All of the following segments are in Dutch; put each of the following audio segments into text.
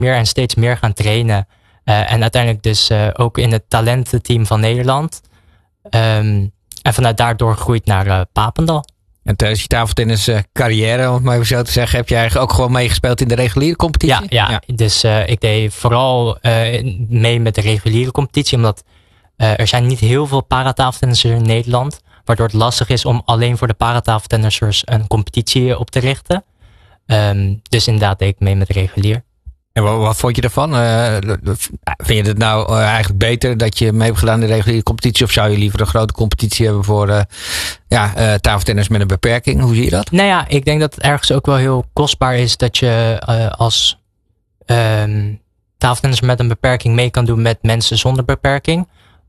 meer en steeds meer gaan trainen. En uiteindelijk dus ook in het talententeam van Nederland. En vanuit daardoor groeit naar Papendal. En tijdens je tafeltennis carrière, om het maar even zo te zeggen, heb je eigenlijk ook gewoon meegespeeld in de reguliere competitie? Ja. Dus ik deed vooral mee met de reguliere competitie, omdat er zijn niet heel veel paratafeltennissers in Nederland, waardoor het lastig is om alleen voor de paratafeltennissers een competitie op te richten. Dus inderdaad deed ik mee met regulier. En wat vond je ervan? Vind je het nou eigenlijk beter dat je mee hebt gedaan in de reguliere competitie? Of zou je liever een grote competitie hebben voor tafeltennis met een beperking? Hoe zie je dat? Nou ja, ik denk dat het ergens ook wel heel kostbaar is dat je als tafeltennis met een beperking mee kan doen met mensen zonder beperking.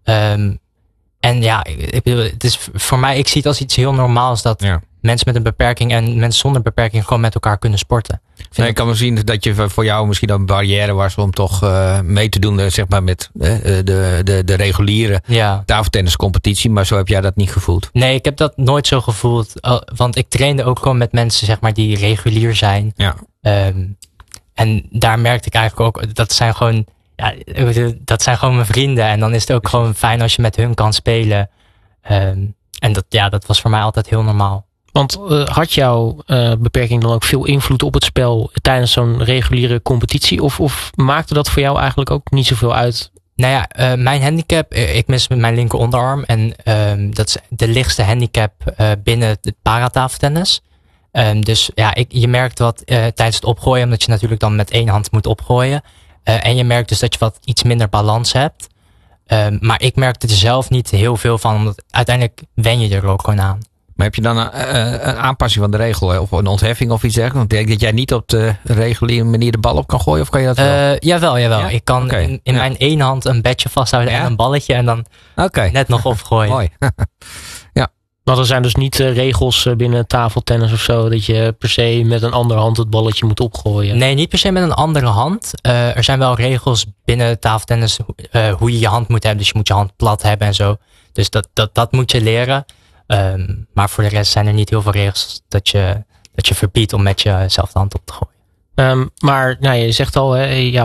En ja, ik bedoel, het is voor mij, ik zie het als iets heel normaals dat mensen met een beperking en mensen zonder beperking gewoon met elkaar kunnen sporten. Ik kan wel zien dat je voor jou misschien een barrière was om toch mee te doen zeg maar met de reguliere tafeltenniscompetitie. Maar zo heb jij dat niet gevoeld? Nee, ik heb dat nooit zo gevoeld. Want ik trainde ook gewoon met mensen zeg maar die regulier zijn. Ja. En daar merkte ik eigenlijk ook, dat zijn gewoon mijn vrienden. En dan is het ook gewoon fijn als je met hun kan spelen. En dat was voor mij altijd heel normaal. Want had jouw beperking dan ook veel invloed op het spel tijdens zo'n reguliere competitie? Of maakte dat voor jou eigenlijk ook niet zoveel uit? Nou ja, mijn handicap, ik mis mijn linker onderarm. En dat is de lichtste handicap binnen het paratafeltennis. Dus ja, je merkt wat tijdens het opgooien, omdat je natuurlijk dan met één hand moet opgooien. En je merkt dus dat je wat iets minder balans hebt. Maar ik merkte er zelf niet heel veel van, omdat uiteindelijk wen je er ook gewoon aan. Maar heb je dan een aanpassing van de regel of een ontheffing of iets dergelijks? Want ik denk dat jij niet op de reguliere manier de bal op kan gooien, of kan je dat wel? Jawel. Ja? Ik kan in mijn één hand een bedje vasthouden en een balletje en dan net nog opgooien. Mooi. Maar er zijn dus niet regels binnen tafeltennis of zo, dat je per se met een andere hand het balletje moet opgooien? Nee, niet per se met een andere hand. Er zijn wel regels binnen tafeltennis hoe je je hand moet hebben. Dus je moet je hand plat hebben en zo. Dus dat moet je leren. Maar voor de rest zijn er niet heel veel regels dat je verbiedt om met jezelf de hand op te gooien. Maar nou, je zegt al,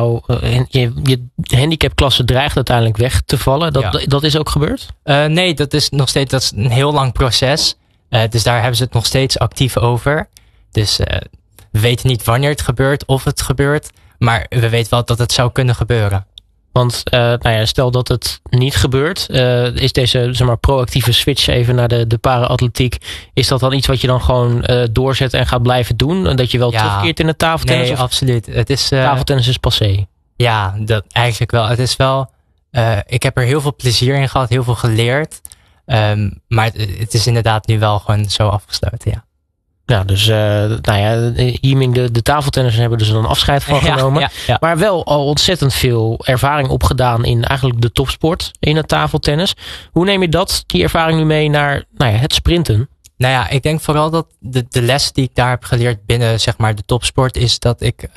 je handicapklasse dreigt uiteindelijk weg te vallen. Dat is ook gebeurd? Nee, dat is nog steeds een heel lang proces. Dus daar hebben ze het nog steeds actief over. Dus we weten niet wanneer het gebeurt of het gebeurt. Maar we weten wel dat het zou kunnen gebeuren. Want stel dat het niet gebeurt, is deze proactieve switch even naar de para-atletiek, is dat dan iets wat je dan gewoon doorzet en gaat blijven doen? En dat je wel terugkeert in het tafeltennis? Nee, absoluut. Het is, tafeltennis is passé. Ja, dat eigenlijk wel. Het is wel, ik heb er heel veel plezier in gehad, heel veel geleerd. Maar het is inderdaad nu wel gewoon zo afgesloten, ja. Ja, dus Yiming, de tafeltennissers hebben dus een afscheid van genomen. Ja. Maar wel al ontzettend veel ervaring opgedaan in eigenlijk de topsport in het tafeltennis. Hoe neem je die ervaring nu mee naar het sprinten? Nou ja, ik denk vooral dat de les die ik daar heb geleerd binnen zeg maar de topsport is dat ik...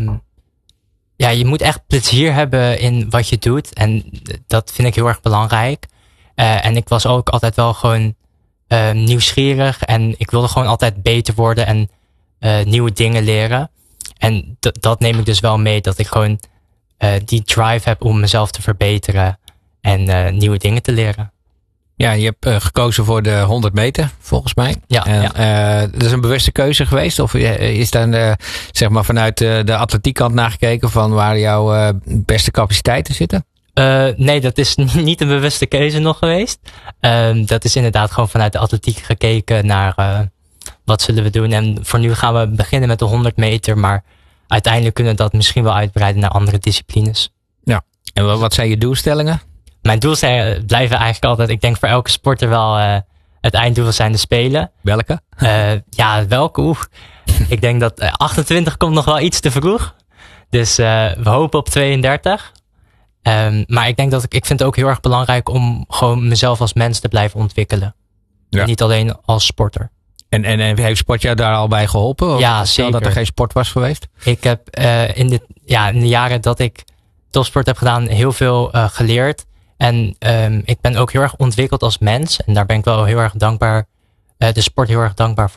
je moet echt plezier hebben in wat je doet. En dat vind ik heel erg belangrijk. En ik was ook altijd wel gewoon... nieuwsgierig en ik wilde gewoon altijd beter worden en nieuwe dingen leren. En dat neem ik dus wel mee, dat ik gewoon die drive heb om mezelf te verbeteren en nieuwe dingen te leren. Ja, je hebt gekozen voor de 100 meter, volgens mij. Dat is een bewuste keuze geweest? Of is daar zeg maar vanuit de atletiekkant nagekeken van waar jouw beste capaciteiten zitten? Nee, dat is niet een bewuste keuze nog geweest. Dat is inderdaad gewoon vanuit de atletiek gekeken naar wat zullen we doen. En voor nu gaan we beginnen met de 100 meter. Maar uiteindelijk kunnen we dat misschien wel uitbreiden naar andere disciplines. Ja. En wat zijn je doelstellingen? Mijn doelstellingen blijven eigenlijk altijd, ik denk voor elke sporter wel het einddoel zijn de Spelen. Welke? Welke? Ik denk dat 28 komt nog wel iets te vroeg. Dus we hopen op 32. Maar ik denk dat ik vind het ook heel erg belangrijk om gewoon mezelf als mens te blijven ontwikkelen. Ja. Niet alleen als sporter. En heeft sport jou daar al bij geholpen? Ja, zeker. Dat er geen sport was geweest? Ik heb in de jaren dat ik topsport heb gedaan heel veel geleerd. En ik ben ook heel erg ontwikkeld als mens. En daar ben ik wel heel erg dankbaar, de sport heel erg dankbaar voor.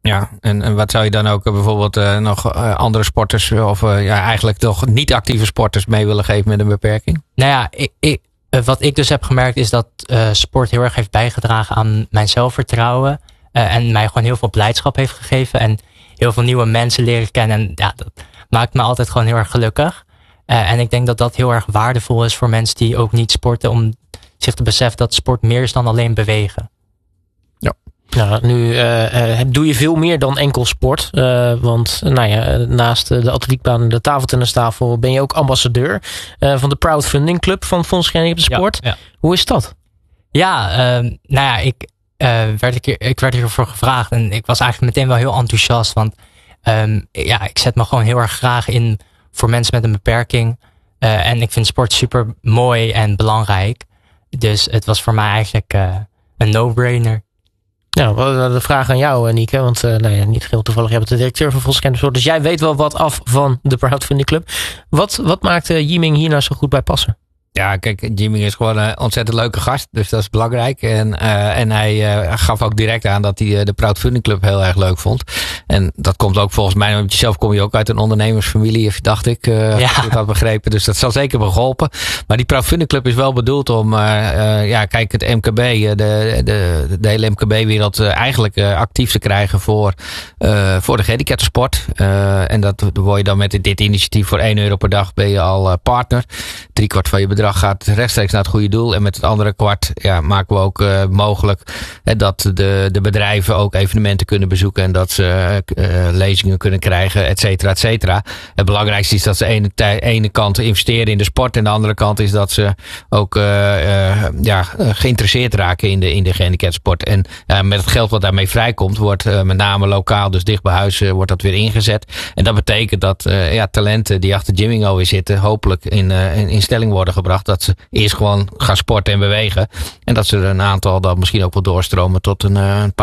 Ja, en wat zou je dan ook bijvoorbeeld nog andere sporters of eigenlijk toch niet actieve sporters mee willen geven met een beperking? Nou ja, wat ik dus heb gemerkt is dat sport heel erg heeft bijgedragen aan mijn zelfvertrouwen. En mij gewoon heel veel blijdschap heeft gegeven. En heel veel nieuwe mensen leren kennen. En ja, dat maakt me altijd gewoon heel erg gelukkig. En ik denk dat dat heel erg waardevol is voor mensen die ook niet sporten. Om zich te beseffen dat sport meer is dan alleen bewegen. Ja. Nou, nu doe je veel meer dan enkel sport. Want naast de atletiekbaan en de tafeltennistafel ben je ook ambassadeur van de Crowdfunding Club van Fonds Gehandicapten Sport. Ja. Hoe is dat? Ja, ik werd hiervoor gevraagd en ik was eigenlijk meteen wel heel enthousiast. Want ik zet me gewoon heel erg graag in voor mensen met een beperking. En ik vind sport super mooi en belangrijk. Dus het was voor mij eigenlijk een no-brainer. Nou, de vraag aan jou, Nieke. Want niet heel toevallig, jij bent de directeur van Fonds Gehandicapten Sport. Dus jij weet wel wat af van de Crowdfunding Club. Wat maakt Yiming hier nou zo goed bij passen? Ja, kijk, Yiming is gewoon een ontzettend leuke gast. Dus dat is belangrijk. En hij gaf ook direct aan dat hij de Crowdfunding Club heel erg leuk vond. En dat komt ook volgens mij, want zelf kom je ook uit een ondernemersfamilie, dacht ik. Als ik het had begrepen. Dus dat zal zeker wel geholpen. Maar die Crowdfunding Club is wel bedoeld om, kijk, het MKB, de hele MKB-wereld eigenlijk actief te krijgen voor de gehandicaptensport. En dat word je dan met dit initiatief voor €1 per dag ben je al partner. 3/4 van je bedrag gaat rechtstreeks naar het goede doel. En met het andere kwart maken we ook mogelijk dat de bedrijven ook evenementen kunnen bezoeken. En dat ze lezingen kunnen krijgen, et cetera, et cetera. Het belangrijkste is dat ze aan de ene kant investeren in de sport. En de andere kant is dat ze ook geïnteresseerd raken in de gehandicaptensport. En met het geld wat daarmee vrijkomt, wordt met name lokaal, dus dicht bij huis, wordt dat weer ingezet. En dat betekent dat talenten die achter Yiming alweer zitten, hopelijk in stelling worden gebracht. Dat ze eerst gewoon gaan sporten en bewegen. En dat ze er een aantal dan misschien ook wel doorstromen tot een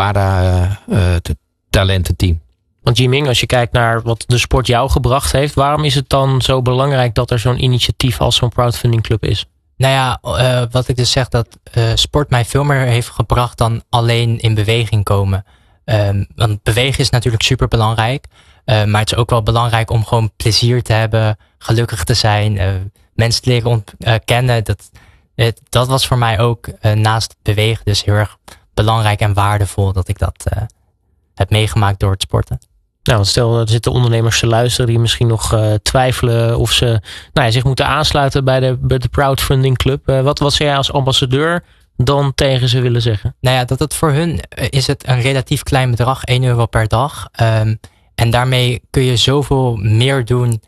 para-talententeam. Want Yiming, als je kijkt naar wat de sport jou gebracht heeft, waarom is het dan zo belangrijk dat er zo'n initiatief als zo'n crowdfunding club is? Nou ja, wat ik dus zeg, dat sport mij veel meer heeft gebracht dan alleen in beweging komen. Want bewegen is natuurlijk super belangrijk. Maar het is ook wel belangrijk om gewoon plezier te hebben, gelukkig te zijn, mensen te leren kennen. Dat was voor mij ook naast het bewegen dus heel erg belangrijk en waardevol dat ik dat heb meegemaakt door het sporten. Nou, stel er zitten ondernemers te luisteren die misschien nog twijfelen of ze zich moeten aansluiten bij de crowdfunding club. Wat zou jij als ambassadeur dan tegen ze willen zeggen? Nou ja, dat het voor hun is het een relatief klein bedrag, €1 per dag. En daarmee kun je zoveel meer doen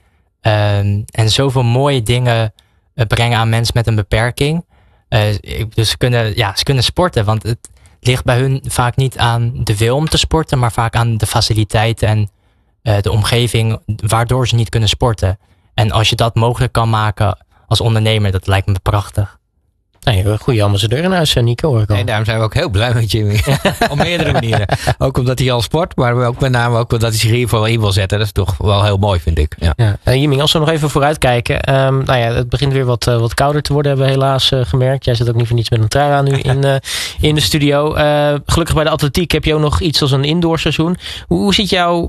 en zoveel mooie dingen brengen aan mensen met een beperking. Dus ze kunnen sporten, want het ligt bij hun vaak niet aan de wil om te sporten, maar vaak aan de faciliteiten en de omgeving waardoor ze niet kunnen sporten. En als je dat mogelijk kan maken als ondernemer, dat lijkt me prachtig. Nee, een goede ambassadeur in huis, Nico, hoor ik al. En daarom zijn we ook heel blij met Jimmy. Op meerdere manieren. Ook omdat hij al sport, maar ook met name ook omdat hij zich hiervoor in wil zetten. Dat is toch wel heel mooi, vind ik. Ja. Jimmy, als we nog even vooruit kijken. Het begint weer wat kouder te worden, hebben we helaas gemerkt. Jij zit ook niet voor niets met een trui aan nu in de studio. Gelukkig bij de atletiek heb je ook nog iets als een indoorseizoen. Hoe ziet jouw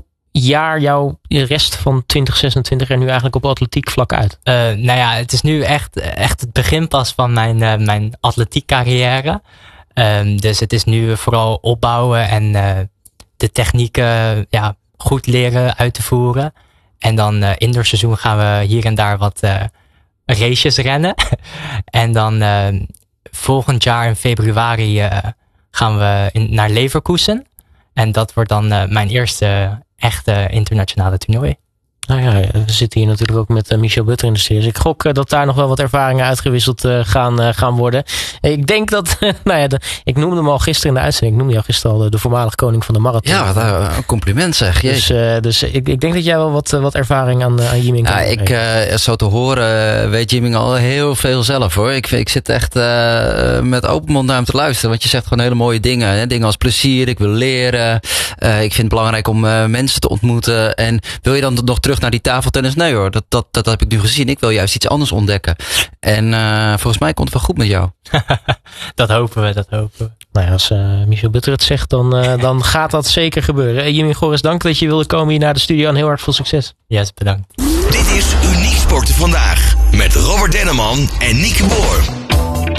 rest van 2026 er nu eigenlijk op atletiek vlak uit? Het is nu echt het begin pas van mijn atletiek carrière. Dus het is nu vooral opbouwen en de technieken goed leren uit te voeren. En dan indoorseizoen gaan we hier en daar wat races rennen. En dan volgend jaar in februari gaan we naar Leverkusen. En dat wordt dan mijn eerste echte internationale toernooi. Nou ja, we zitten hier natuurlijk ook met Michel Butter in de studio. Dus ik gok dat daar nog wel wat ervaringen uitgewisseld gaan worden. Ik denk dat, ik noemde hem al gisteren in de uitzending. Ik noemde jou gisteren al de voormalig koning van de marathon. Ja, een compliment zeg. Dus ik denk dat jij wel wat ervaring aan Yiming kan zo te horen weet Yiming al heel veel zelf hoor. Ik zit echt met open mond naar hem te luisteren. Want je zegt gewoon hele mooie dingen. Hè? Dingen als plezier, ik wil leren. Ik vind het belangrijk om mensen te ontmoeten. En wil je dan nog terug naar die tafeltennis? Nee hoor, dat heb ik nu gezien. Ik wil juist iets anders ontdekken. En volgens mij komt het wel goed met jou. Dat hopen we. Nou ja, als Michel Butter het zegt, dan gaat dat zeker gebeuren. Jimming Goris, dank dat je wilde komen hier naar de studio en heel erg veel succes. Yes, bedankt. Dit is Uniek Sporten Vandaag met Robert Denneman en Nieke Boer.